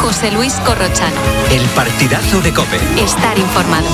José Luis Corrochano. El partidazo de COPE. Estar informado.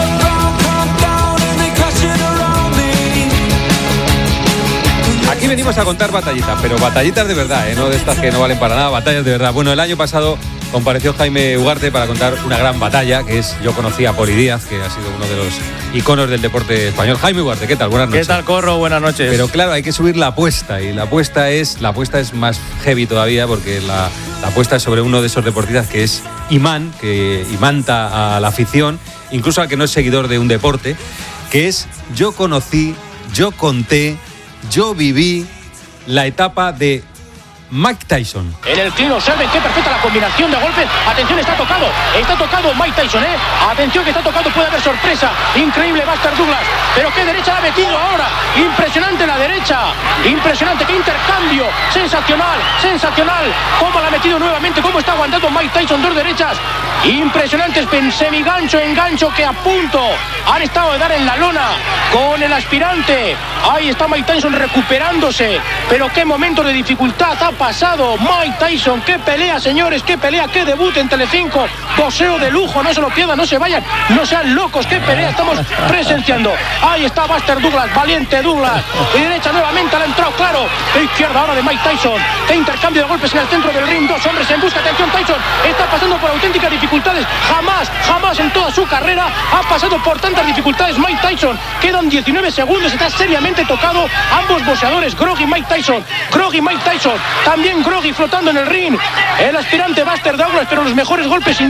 Aquí venimos a contar batallitas, pero batallitas de verdad, no de estas que no valen para nada, batallas de verdad. Bueno, el año pasado compareció Jaime Ugarte para contar una gran batalla, que es, yo conocí a Poli Díaz, que ha sido uno de los iconos del deporte español. Jaime Ugarte, ¿qué tal? Buenas noches. ¿Qué tal, Corro? Buenas noches. Pero claro, hay que subir la apuesta, y la apuesta es más heavy todavía, porque la apuesta es sobre uno de esos deportistas que es imán, que imanta a la afición, incluso al que no es seguidor de un deporte, que es: yo conocí, yo conté, yo viví la etapa de Mike Tyson. En el clean, observen qué perfecta la combinación de golpes. Atención, está tocado Mike Tyson, Atención que está tocado, puede haber sorpresa. Increíble Buster Douglas, pero qué derecha la ha metido ahora. Impresionante la derecha, impresionante, qué intercambio. Sensacional, cómo la ha metido nuevamente, cómo está aguantando Mike Tyson, dos derechas impresionantes, semigancho, engancho que a punto han estado de dar en la lona con el aspirante. Ahí está Mike Tyson recuperándose, pero qué momento de dificultad ha pasado Mike Tyson. Qué pelea, señores, qué pelea, qué debut en Telecinco. Boxeo de lujo, no se lo pierdan, no se vayan, no sean locos, qué pelea estamos presenciando. Ahí está Buster Douglas, valiente Douglas, y derecha nuevamente, le ha entrado claro, de izquierda ahora de Mike Tyson. Qué intercambio de golpes en el centro del ring, dos hombres en busca. Atención, Tyson está pasando por auténticas dificultades, jamás en toda su carrera ha pasado por tantas dificultades Mike Tyson. Quedan 19 segundos, está seriamente tocado ambos boxeadores, groggy Mike Tyson, también groggy flotando en el ring el aspirante Buster Douglas, pero los mejores golpes